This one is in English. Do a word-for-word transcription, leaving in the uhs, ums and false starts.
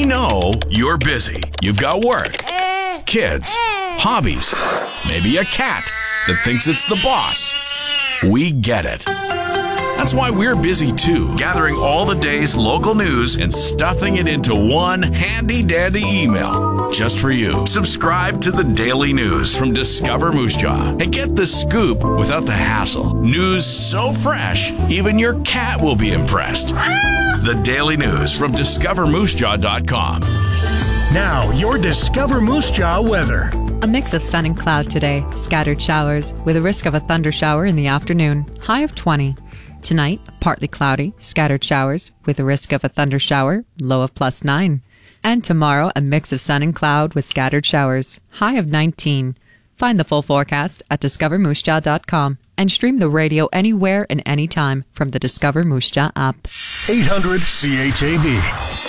We know you're busy. You've got work, kids, hobbies, maybe a cat that thinks it's the boss. We get it. That's why we're busy too, gathering all the day's local news and stuffing it into one handy-dandy email just for you. Subscribe to the Daily News from Discover Moose Jaw and get the scoop without the hassle. News so fresh, even your cat will be impressed. The Daily News from discover moose jaw dot com. Now, your Discover Moose Jaw weather. A mix of sun and cloud today. Scattered showers with a risk of a thunder shower in the afternoon. High of twenty. Tonight, partly cloudy, scattered showers with a risk of a thunder shower, low of plus nine. And tomorrow, a mix of sun and cloud with scattered showers, high of nineteen. Find the full forecast at discover moose jaw dot com and stream the radio anywhere and anytime from the Discover Moose Jaw app. eight hundred C H A B.